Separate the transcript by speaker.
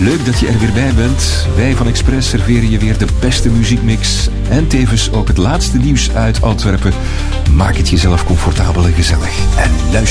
Speaker 1: Leuk dat je er weer bij bent. Wij van Express serveren je weer de beste muziekmix en tevens ook het laatste nieuws uit Antwerpen. Maak het jezelf comfortabel en gezellig en luister